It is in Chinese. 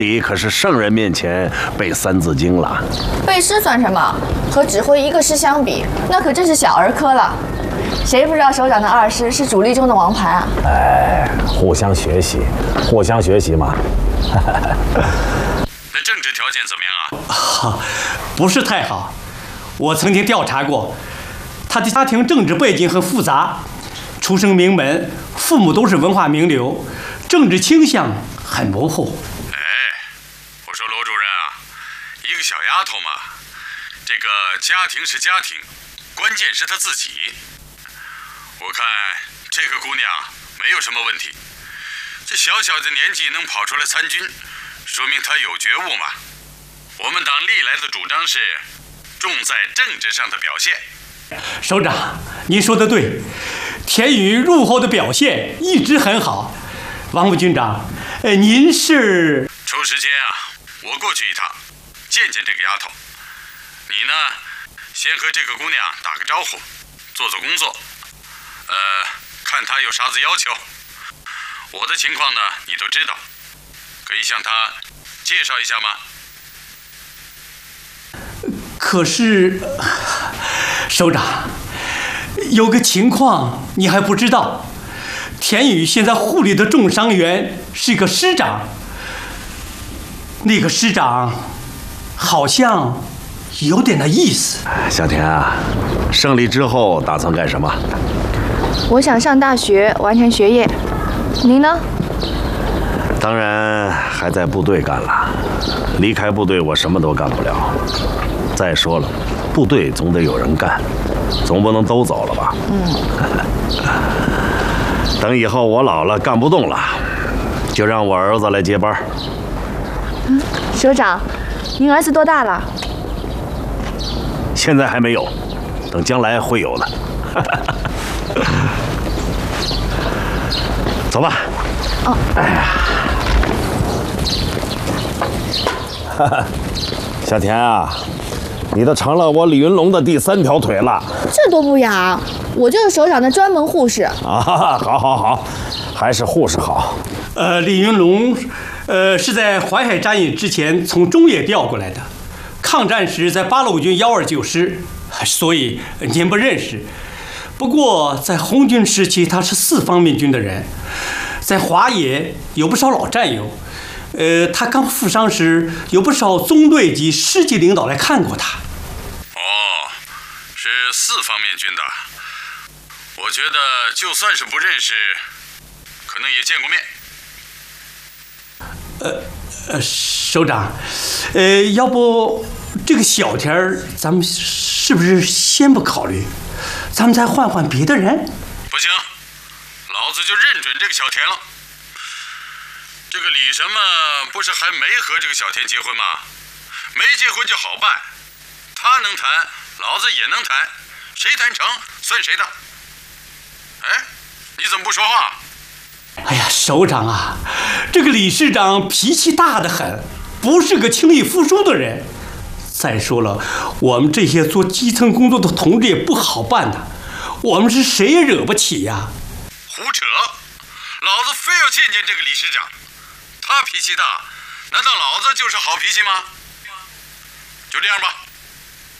你可是圣人面前背三字经了。 背诗算什么？和指挥一个师相比，那可真是小儿科了。谁不知道首长的二师是主力中的王牌啊？ 哎，互相学习，互相学习嘛。 那政治条件怎么样啊？ 不是太好。我曾经调查过，他的家庭政治背景很复杂，出身名门，父母都是文化名流，政治倾向很模糊。 哎，我说罗主任啊，一个小丫头嘛，这个家庭是家庭，关键是她自己。我看这个姑娘没有什么问题，这小小的年纪能跑出来参军，说明她有觉悟嘛。我们党历来的主张是重在政治上的表现。 首长，您说的对，田宇入后的表现一直很好。王副军长，您是？ 抽时间啊，我过去一趟，见见这个丫头。你呢，先和这个姑娘打个招呼，做做工作。看她有啥子要求。我的情况呢，你都知道，可以向她介绍一下吗？ 可是，首长，有个情况你还不知道，田宇现在护理的重伤员是一个师长，那个师长好像有点那意思。 小田啊，胜利之后打算干什么？ 我想上大学完成学业，您呢？ 当然还在部队干了，离开部队我什么都干不了。再说了，部队总得有人干，总不能都走了吧？等以后我老了干不动了，就让我儿子来接班。 首长，您儿子多大了？ 现在还没有，等将来会有的。走吧。 哦。 小田啊，你都成了我李云龙的第3条腿了。 这多不雅！我就是首长的专门护士。 啊，好，还是护士好。 李云龙，是在淮海战役之前从中野调过来的，抗战时在八路军129师，所以您不认识。不过在红军时期，他是4方面军的人，在华野有不少老战友。他刚负伤时，有不少中队级、师级领导来看过他。 哦，是4方面军的。我觉得就算是不认识，可能也见过面。 首长，要不这个小田儿，咱们是不是先不考虑？咱们再换换别的人？ 不行，老子就认准这个小田了。这个李什么不是还没和这个小田结婚吗？没结婚就好办，他能谈，老子也能谈，谁谈成算谁的。哎，你怎么不说话？ 哎呀，首长啊，这个李师长脾气大得很，不是个轻易服输的人。再说了，我们这些做基层工作的同志也不好办的，我们是谁也惹不起呀。 胡扯！老子非要见见这个李师长，他脾气大，难道老子就是好脾气吗？就这样吧。